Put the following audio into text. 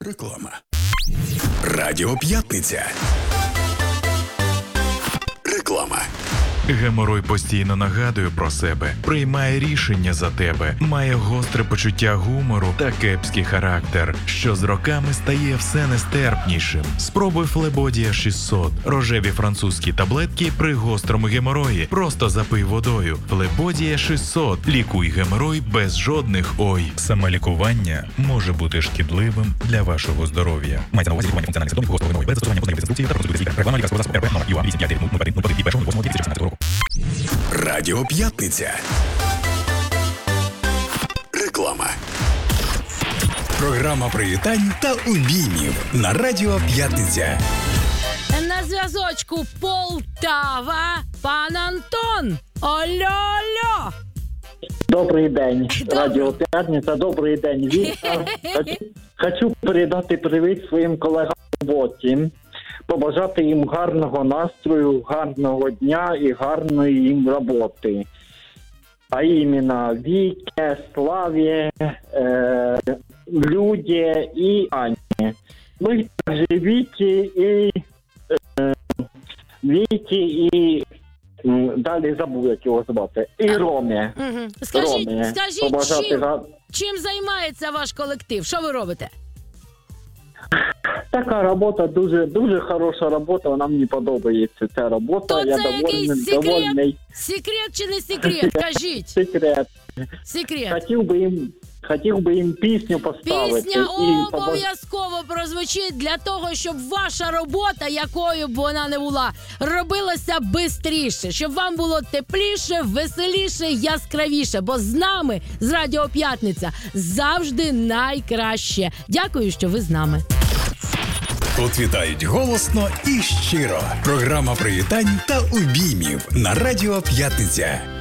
Реклама. Радіо П'ятниця. Реклама. Геморой постійно нагадує про себе, приймає рішення за тебе, має гостре почуття гумору та кепський характер, що з роками стає все нестерпнішим. Спробуй Флебодія 600. Рожеві французькі таблетки при гострому геморої. Просто запий водою. Флебодія 600. Лікуй геморой без жодних ой. Самолікування може бути шкідливим для вашого здоров'я. Мається на увазі лікування функціональних симптомів гострого геморою без застосування познайомих інструкції та процедури лікаря. Реклама лікарського засобу РП номер ЮА 85 від 2016 року. Радіо П'ятниця. Реклама. Програма привітань та обіймів на Радіо П'ятниця. На зв'язочку Полтава, пан Антон. Алло-алло. Добрий день, Добрий. Радіо П'ятниця, добрий день, Віктор. Хочу передати привіт своїм колегам в роботі, побажати їм гарного настрою, гарного дня і гарної їм роботи. А іменно Віке, Славі, Люді і Ані. Ну і також Віті і далі забув, як його звати. І Ромі. Угу. Скажіть, Побажати чим займається ваш колектив? Що ви робите? Така робота, дуже хороша робота, вона мені подобається, ця робота. То я це якийсь довольний. Секрет чи не секрет? Кажіть. Секрет. Секрет. Хотів би їм пісню поставити. Пісня обов'язково прозвучить для того, щоб ваша робота, якою б вона не була, робилася бистріше, щоб вам було тепліше, веселіше, яскравіше. Бо з нами, з Радіо П'ятниця, завжди найкраще. Дякую, що ви з нами. Тут вітають голосно і щиро. Програма привітань та обіймів на Радіо П'ятниця.